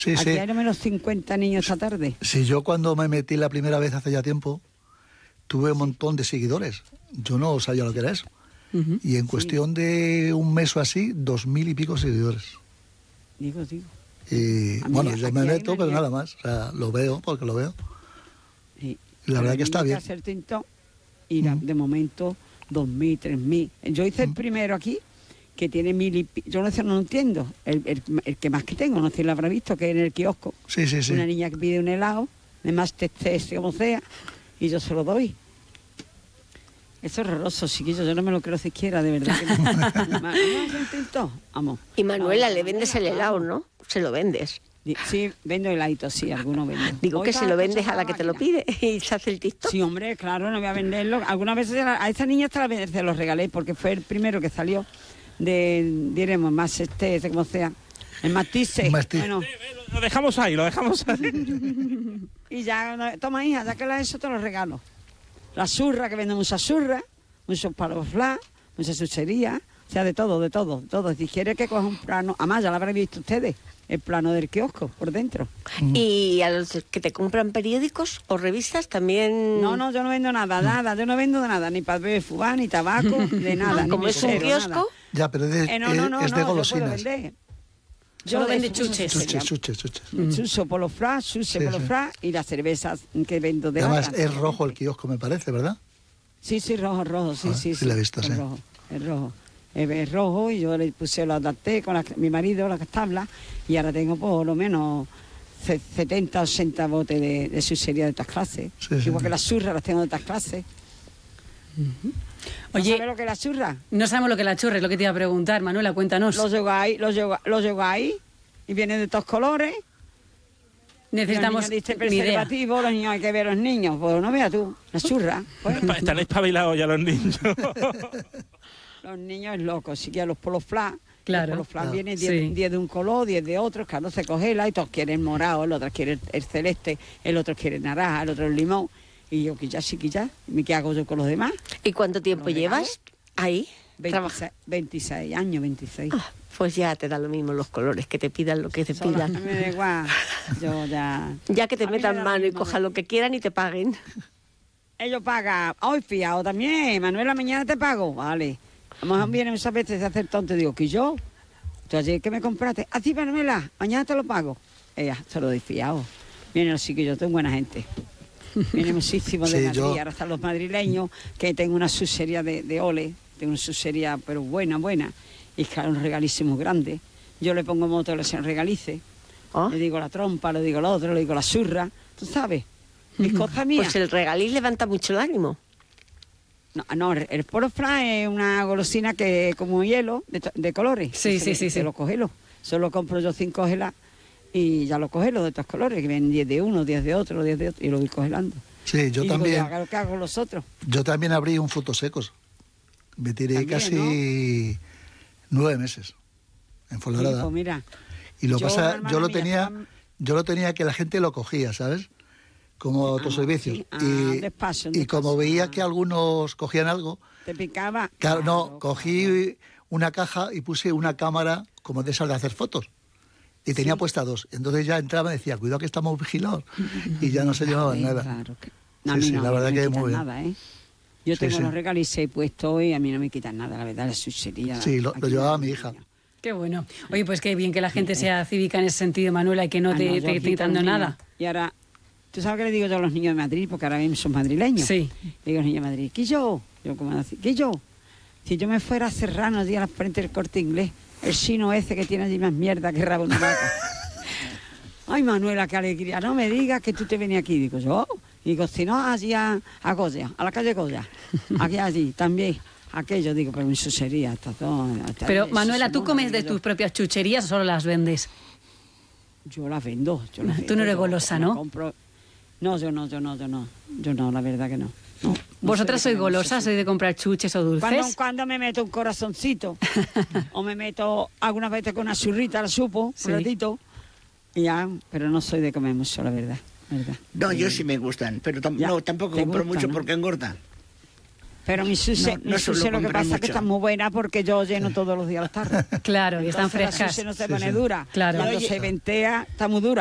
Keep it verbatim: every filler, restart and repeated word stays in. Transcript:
Sí, Aquí sí. hay no menos cincuenta niños esta tarde. Sí, yo cuando me metí la primera vez hace ya tiempo, tuve un montón de seguidores. Yo no sabía lo que era eso. Uh-huh. Y en Sí. cuestión de un mes o así, dos mil y pico seguidores. Digo, digo. Y A mí- bueno, yo aquí me hay meto, una pero niña- nada más. O sea, lo veo porque lo veo. Sí. Y la verdad Pero que está niños bien. hacer tintón, y la- Mm. de momento, dos mil, tres mil. Yo hice el primero aquí, que tiene mil y pi- yo no sé, no lo entiendo. El, el- el que más que tengo, no sé si lo habrá visto, que es en el kiosco. Sí, sí, sí. Una niña que pide un helado, además testé como sea, y yo se lo doy. Eso es horroroso, chiquillo, yo no me lo creo siquiera, de verdad que no. Ma- ¿Vamos a hacer un tintón? Vamos. Y Manuela, Vamos, le vendes el Manuela, helado, vamos. ¿no? Se lo vendes. Di- Sí, vendo heladitos, sí, algunos vendo. Digo Hoy que se estaba lo vendes a escuchando la que te lo máquina. pide y se hace el TikTok. Sí, hombre, claro, no voy a venderlo. Algunas veces se la- a esa niña hasta la vez se los regalé porque fue el primero que salió de, diremos, más este, ese como sea, el matice. Matiz. Bueno, Lo dejamos ahí, lo dejamos ahí. y ya, no, toma hija, ya que la eso te lo regalo. La surra, que vende mucha surra, muchos palos flash, mucha chuchería, o sea, de todo, de todo, de todo. Si quieres que coja un plano, además ya lo habrán visto ustedes, el plano del kiosco por dentro. Y a los que te compran periódicos o revistas también... No, no, yo no vendo nada, nada, yo no vendo de nada, ni papel fubá, ni tabaco, de nada. Ah, ni como es un mesero, kiosco, nada. Ya, pero es de, Eh, no, no, no, es de no, yo puedo golosinas. vender. Solo de vende eso, eso chuches. sería. Chuches, chuches, chuches. Mm. Chucho por los fras, chuche Sí, por los sí. fras y las cervezas que vendo de Además, lata. es rojo el kiosco, me parece, ¿verdad? Sí, sí, rojo, rojo, sí, Ah, sí. sí lo he visto, es sí. rojo, es rojo. Es, es rojo y yo le puse, lo adapté con la- mi marido, las tablas, y ahora tengo por lo menos ce- setenta, ochenta botes de, de chuchería de otras clases. Sí, sí. Igual que las churras las tengo de otras clases. ¿No Oye, sabes lo que es la churra? no sabemos lo que es la churra, es lo que te iba a preguntar, Manuela, cuéntanos. Los lleváis, los lleváis, los lleváis y vienen de todos colores. Necesitamos Los niños dicen mi idea. preservativo, los niños hay que ver a los niños. Pues no veas tú, la churra. Pues, Están espabilados ya los niños. los niños es locos, si que los polos flash. Claro. Los polos flash Claro. vienen Sí. diez de un color, diez de otro, claro, se congela y todos quieren el morado, el otro quiere el, el celeste, el otro quiere el naranja, el otro el limón. Y yo, que ya sí, que ya, ¿y qué hago yo con los demás? ¿Y cuánto tiempo ¿Los llevas ahí? Trabaja- veintiséis, veintiséis años, veintiséis. Ah, pues ya te da lo mismo los colores, que te pidan lo que te Sola, pidan. me da igual, yo ya... Ya que te A mí me metan da lo mano y mismo, cojan lo que quieran y te paguen. Ellos pagan, hoy fiado también, Manuela, mañana te pago, vale. A lo mejor vienen muchas veces a hacer tonto, digo, que yo, tú ayer que me compraste, así Manuela, mañana te lo pago. Ella, se lo doy fiado. Vienen los chiquillos, tengo buena gente. Vienen muchísimos de Sí, Madrid, yo- ahora están los madrileños, que tengo una sucería de, de ole, tengo una sucería, pero buena, buena, y claro, un regalísimo grande. Yo le pongo moto, le se regalice, Oh, le digo la trompa, le digo lo otro, le digo la surra, tú sabes, mis cosas mías. pues el regaliz levanta mucho el ánimo. No, no, el polo flan es una golosina que es como hielo, de, to- de colores. Sí, Y sí, se- sí, se sí. lo congelo. Solo compro yo cinco gelas y ya lo congelo de estos colores, que vienen diez de uno, diez de otro, diez de otro, y lo voy congelando. Sí, yo y digo, también. yo hago lo que hago los otros. Yo también abrí un frutos secos. Me tiré También, casi nueve meses en Y Fuenlabrada. pues mira, Y lo yo, pasa, una hermana yo lo mía tenía, estaba- yo lo tenía que la gente lo cogía, ¿sabes? Como Ah, autoservicios. sí. Ah, y, despacio, y como despacio. veía Ah. que algunos cogían algo, te picaba. claro, no, Claro, cogí claro. una caja y puse una cámara como de esas de hacer fotos. Y tenía Sí. puesta dos. Entonces ya entraba y decía, cuidado que estamos vigilados. Y ya no se llevaban Ay, nada. claro que- no, a Sí, mí sí, no, la a mí verdad no me que quitan muy bien. nada, ¿eh? Yo Sí, tengo sí. los regalices puestos y a mí no me quitan nada, la verdad, la sucería. Sí, lo- lo aquí llevaba no mi me hija. quitan. Qué bueno. Oye, pues qué bien que la gente sea cívica en ese sentido, Manuela, y que no Ah, te yo te aquí esté quitando con los nada. niños. Y ahora, ¿tú sabes qué le digo yo a los niños de Madrid? Porque ahora mismo son madrileños. Sí. Le digo a los niños de Madrid, ¿qué yo? Yo, como así, ¿qué yo? Si yo me fuera a Serrano allí a la frente del Corte Inglés, el chino ese que tiene allí más mierda que rabo de una vaca. Ay, Manuela, qué alegría. No me digas que tú te venías aquí. Digo, yo. Digo, si no, allí a, a Goya, a la calle Goya. Aquí, allí, también. Aquello, digo, pero mi sucería, hasta todo. hasta Pero, eso, Manuela, ¿tú Simona, comes digo de yo. tus propias chucherías o solo las vendes? Yo las vendo. Yo las Tú vendo, no eres yo golosa, la ¿no? compro. No, yo no, yo no, yo no. Yo no, la verdad que no. No, no ¿Vosotras soy sois de comer golosas? mucho, ¿Sois de comprar chuches o dulces? Cuando, cuando me meto un corazoncito, o me meto algunas veces con una churrita, la supo, Sí. un ratito, y ya, pero no soy de comer mucho, la verdad. verdad. No, yo sí me gustan, pero tam- Ya, no, tampoco te compro gusta, mucho ¿no? porque engordan. Pero mi Suse, No, mi no suelo Suse lo que comprar pasa es que mucho. está muy buena porque yo lleno todos los días las tardes. Claro, y están Entonces la frescas. Suse no se Sí, pone sí. dura. Claro. Cuando Oye, se ventea está muy dura.